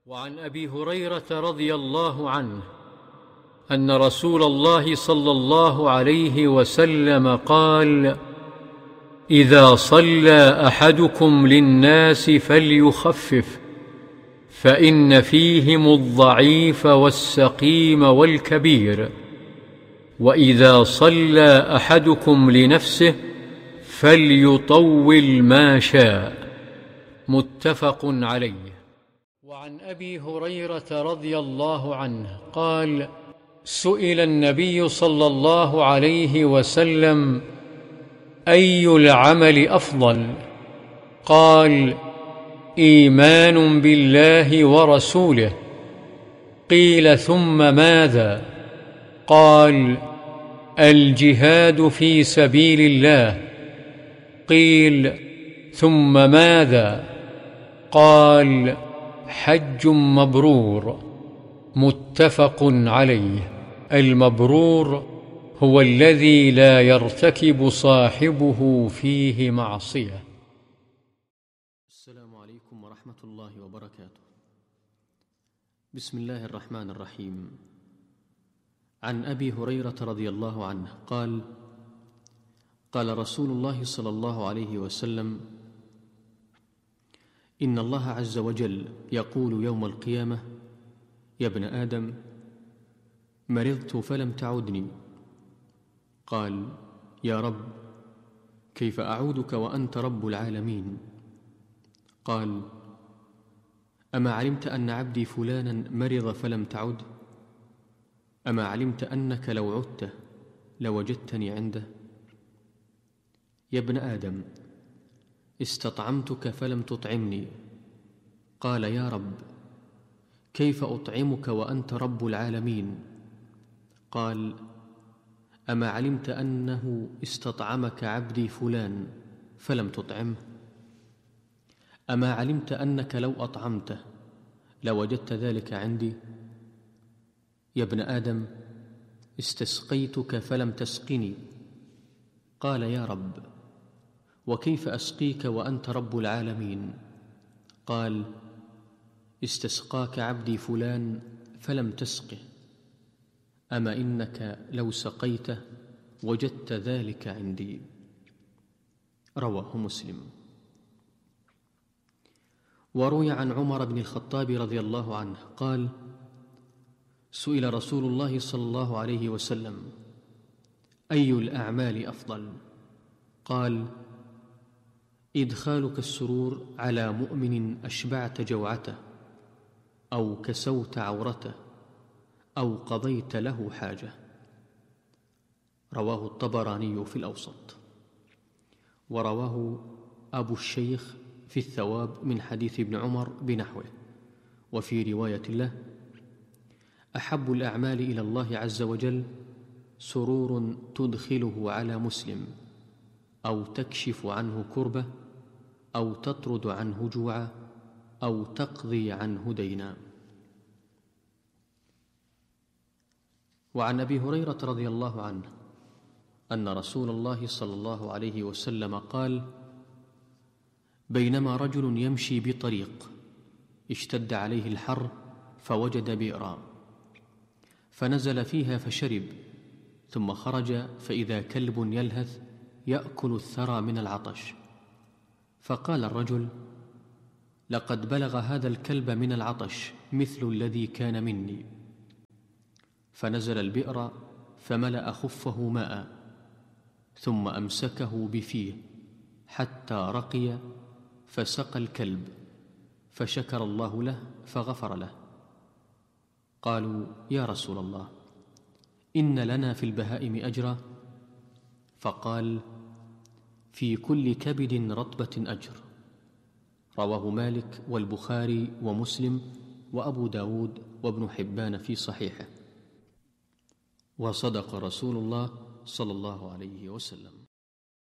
وعن أبي هريرة رضي الله عنه أن رسول الله صلى الله عليه وسلم قال: إذا صلى أحدكم للناس فليخفف، فإن فيهم الضعيف والسقيم والكبير، وإذا صلى أحدكم لنفسه فليطول ما شاء. متفق عليه. وعن أبي هريرة رضي الله عنه قال: سئل النبي صلى الله عليه وسلم: أي العمل أفضل؟ قال: إيمان بالله ورسوله. قيل: ثم ماذا؟ قال: الجهاد في سبيل الله. قيل: ثم ماذا؟ قال: حج مبرور. متفق عليه. المبرور هو الذي لا يرتكب صاحبه فيه معصية. السلام عليكم ورحمة الله وبركاته. بسم الله الرحمن الرحيم. عن أبي هريرة رضي الله عنه قال: قال رسول الله صلى الله عليه وسلم: إن الله عز وجل يقول يوم القيامة: يا ابن آدم، مرضت فلم تعدني. قال: يا رب، كيف أعودك وأنت رب العالمين؟ قال: أما علمت أن عبدي فلانا مرض فلم تعد؟ أما علمت أنك لو عدت لوجدتني عنده؟ يا ابن آدم، استطعمتك فلم تطعمني. قال: يا رب، كيف أطعمك وأنت رب العالمين؟ قال: أما علمت أنه استطعمك عبدي فلان فلم تطعمه؟ أما علمت أنك لو أطعمته لوجدت ذلك عندي؟ يا ابن آدم، استسقيتك فلم تسقني. قال: يا رب، وكيف أسقيك وأنت رب العالمين؟ قال: استسقاك عبدي فلان فلم تسقه. أما إنك لو سقيته وجدت ذلك عندي. رواه مسلم. وروي عن عمر بن الخطاب رضي الله عنه قال: سئل رسول الله صلى الله عليه وسلم: أي الأعمال أفضل؟ قال: إدخالك السرور على مؤمن أشبعت جوعته، أو كسوت عورته، أو قضيت له حاجة. رواه الطبراني في الأوسط. ورواه أبو الشيخ في الثواب من حديث ابن عمر بنحوه. وفي رواية له: أحب الأعمال إلى الله عز وجل سرور تدخله على مسلم، أو تكشف عنه كربة، أو تطرد عنه جوعا، أو تقضي عنه دينا. وعن أبي هريرة رضي الله عنه أن رسول الله صلى الله عليه وسلم قال: بينما رجل يمشي بطريق اشتد عليه الحر فوجد بئرا، فنزل فيها فشرب، ثم خرج فإذا كلب يلهث يأكل الثرى من العطش، فقال الرجل: لقد بلغ هذا الكلب من العطش مثل الذي كان مني. فنزل البئر فملأ خفه ماء، ثم أمسكه بفيه حتى رقي، فسقى الكلب، فشكر الله له فغفر له. قالوا: يا رسول الله، إن لنا في البهائم أجرا؟ فقال: في كل كبد رطبة أجر. رواه مالك والبخاري ومسلم وأبو داود وابن حبان في صحيحه. وصدق رسول الله صلى الله عليه وسلم.